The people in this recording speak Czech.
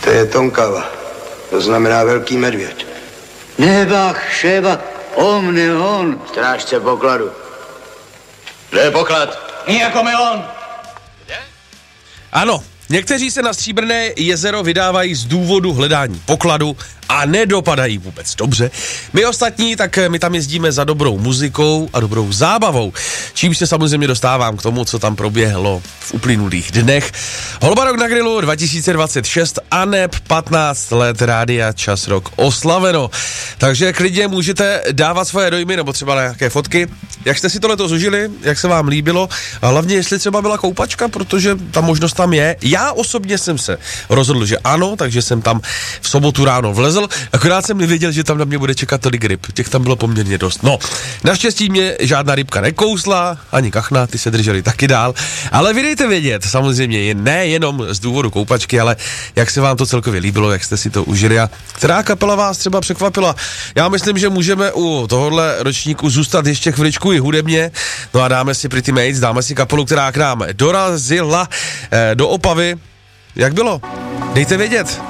To je Tonkava. To znamená velký medvěd. Nebach, šéba, on. Strážce pokladu. Kde je poklad? Jako mi on. Ano, někteří se na Stříbrné jezero vydávají z důvodu hledání pokladu a nedopadají vůbec dobře. My ostatní, tak my tam jezdíme za dobrou muzikou a dobrou zábavou, čímž se samozřejmě dostávám k tomu, co tam proběhlo v uplynulých dnech. Holba Rock na grilu 2026 a neb 15 let Rádia Čas Rock oslaveno. Takže klidně můžete dávat svoje dojmy nebo třeba nějaké fotky. Jak jste si to letos užili, jak se vám líbilo a hlavně jestli třeba byla koupačka, protože ta možnost tam je. Já osobně jsem se rozhodl, že ano, takže jsem tam v sobotu ráno vlezl. Akorát jsem nevěděl, že tam na mě bude čekat tolik ryb. Těch tam bylo poměrně dost. No, naštěstí mě žádná rybka nekousla, ani kachna, ty se drželi taky dál. Ale vy dejte vědět, samozřejmě ne jenom z důvodu koupačky, ale jak se vám to celkově líbilo, jak jste si to užili a která kapela vás třeba překvapila. Já myslím, že můžeme u tohohle ročníku zůstat ještě chviličku i hudebně. No a dáme si Pretty Mates, dáme si kapelu, která k nám dorazila do Opavy. Jak bylo? Dejte vědět.